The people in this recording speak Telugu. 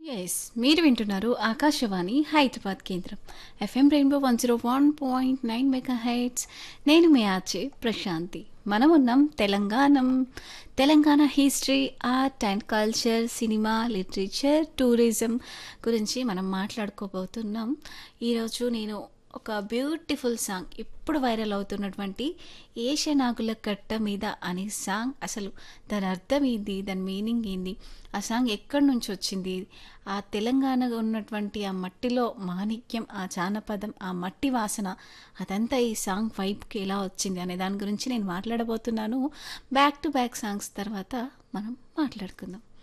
ఎస్ మీరు వింటున్నారు ఆకాశవాణి హైదరాబాద్ కేంద్రం ఎఫ్ఎం రెయిన్బో 101.9 మెగా హైట్స్. నేను మీ ఆర్జే ప్రశాంతి. మనం ఉన్నాం Telangana history, art and culture, cinema, literature, tourism గురించి మనం మాట్లాడుకోబోతున్నాం. ఈరోజు నేను ఒక బ్యూటిఫుల్ సాంగ్, ఇప్పుడు వైరల్ అవుతున్నటువంటి ఏషనాగుల కట్ట మీద అనే సాంగ్, అసలు దాని అర్థం ఏంది, దాని మీనింగ్ ఏంది, ఆ సాంగ్ ఎక్కడి నుంచి వచ్చింది, ఆ తెలంగాణలో ఉన్నటువంటి ఆ మట్టిలో మాణిక్యం, ఆ జానపదం, ఆ మట్టి వాసన, అదంతా ఈ సాంగ్ వైబ్కి ఎలా వచ్చింది అనే దాని గురించి నేను మాట్లాడబోతున్నాను. బ్యాక్ టు బ్యాక్ సాంగ్స్ తర్వాత మనం మాట్లాడుకుందాం.